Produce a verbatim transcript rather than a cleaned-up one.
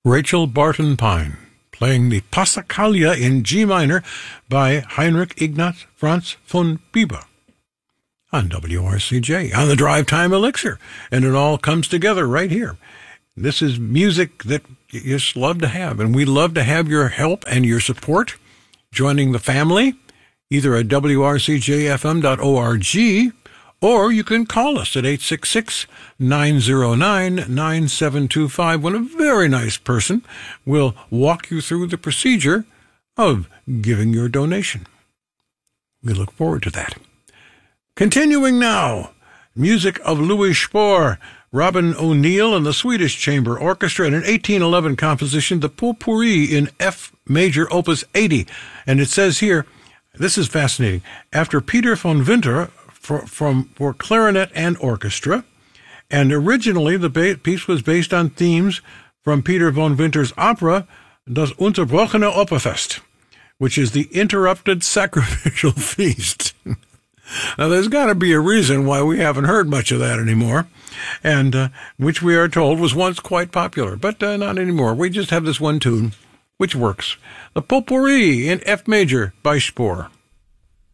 Rachel Barton Pine, playing the Passacaglia in G minor by Heinrich Ignaz Franz von Bieber on W R C J, on the Drive Time Elixir. And it all comes together right here. This is music that you just love to have, and we love to have your help and your support joining the family, either at W R C J F M dot org, or you can call us at eight six six, nine zero nine, nine seven two five, when a very nice person will walk you through the procedure of giving your donation. We look forward to that. Continuing now, music of Louis Spohr, Robin O'Neill and the Swedish Chamber Orchestra, in an eighteen eleven composition, the Potpourri in F major, opus eighty. And it says here, this is fascinating, after Peter von Winter for, from, for clarinet and orchestra, and originally the ba- piece was based on themes from Peter von Winter's opera, Das Unterbrochene Opferfest, which is the interrupted sacrificial feast. Now, there's got to be a reason why we haven't heard much of that anymore, and uh, which we are told was once quite popular, but uh, not anymore. We just have this one tune, which works. The Potpourri in F major by Spohr.